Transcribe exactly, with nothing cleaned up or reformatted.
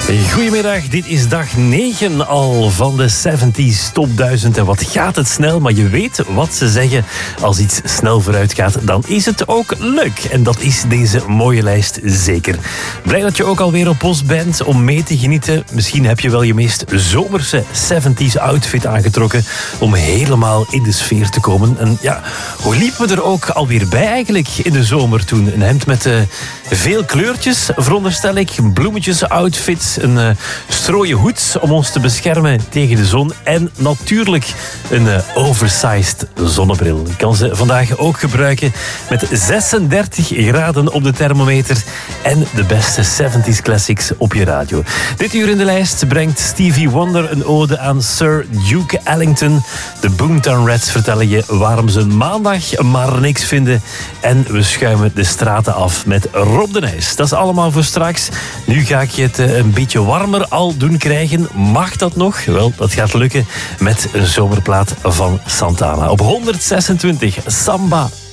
Goedemiddag, dit is dag negen al van de zeventig Top duizend. En wat gaat het snel, maar je weet wat ze zeggen. Als iets snel vooruit gaat, dan is het ook leuk. En dat is deze mooie lijst zeker. Blij dat je ook alweer op post bent om mee te genieten. Misschien heb je wel je meest zomerse zeventig outfit aangetrokken om helemaal in de sfeer te komen. En ja, hoe liepen we er ook alweer bij eigenlijk in de zomer toen? Een hemd met uh, veel kleurtjes, veronderstel ik, bloemetjes, outfits, een uh, strooien hoed om ons te beschermen tegen de zon en natuurlijk een uh, oversized zonnebril. Je kan ze vandaag ook gebruiken met zesendertig graden op de thermometer en de beste zeventig classics op je radio. Dit uur in de lijst brengt Stevie Wonder een ode aan Sir Duke Ellington. De Boomtown Rats vertellen je waarom ze maandag maar niks vinden en we schuimen de straten af met Rob de Nijs. Dat is allemaal voor straks. Nu ga ik je het uh, een beetje warmer al doen krijgen. Mag dat nog? Wel, dat gaat lukken met een zomerplaat van Santana. Op honderdzesentwintig, Samba.